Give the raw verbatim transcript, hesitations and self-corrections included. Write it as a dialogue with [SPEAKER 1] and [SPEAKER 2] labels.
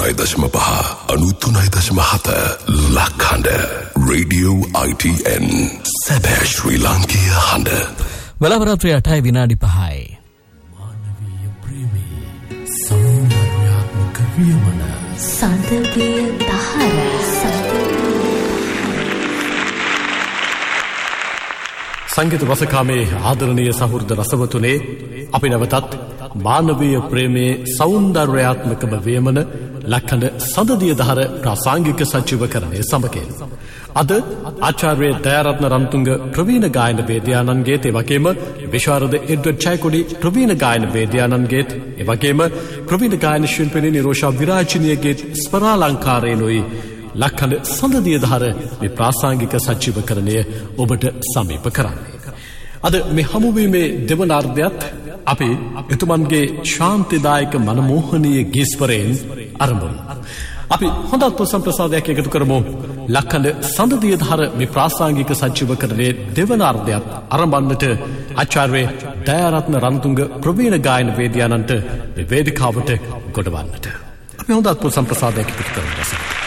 [SPEAKER 1] අනූතුනයි දශම පහ අනූතුනයි දශම හත ලක්හඬ රේඩියෝ I T N සැබෑ ශ්‍රී ලාංකීය හඬ.
[SPEAKER 2] වෙලාවරත්‍රය අටයි විනාඩි පහයි.
[SPEAKER 3] මානවීය ප්‍රේමී සෞන්දර්යාත්මක වියමන
[SPEAKER 4] සඳගිය දහර
[SPEAKER 3] සංගීත රසකාමේ ආදරණීය සහෘද රසවතුනේ අපි නැවතත් මානවීය ප්‍රේමයේ සෞන්දර්යාත්මකම වේමන ලක්හඬ සඳදිය දහර ප්‍රාසංගික සජීවකරණය සමගින් අද ආචාර්ය දයාරත්න රන්තුංග ප්‍රවීණ ගායන වේදිකානන්ගේ ඒ වගේම විශාරද එඩ්වඩ් චයිකොඩි ප්‍රවීණ ගායන වේදිකානන්ගේ ඒ වගේම ප්‍රවීණ ගායන ශිල්පිනී නිරෝෂා විරාජිනියගේ ස්වරාලංකාරයනොයි ලක්හඬ සඳදිය දහර මේ ප්‍රාසංගික සජීවකරණය ඔබට සමීප කරන්නේ. අද මේ හමුවීමේ දෙවනාර්ධයත් අපි එතුමන්ගේ ශාන්තිදායක මනමෝහනීය ගීස්වරයෙන් ආරම්භ. අපි හොඳත් සම්ප්‍රසාදයක් එකතු කරමු. ලක්හඬ සඳදිය දහර මේ ප්‍රාසංගික සජීවකරණයේ දෙවනාර්ධයත් ආරම්භන්නට ආචාර්ය දයාරත්න රන්තුංග ප්‍රවීණ ගායන වේදිකානන්ට මේ වේදිකාවට ගොඩවන්නට අපි හොඳත් සම්ප්‍රසාදයක් එකතු කරමු.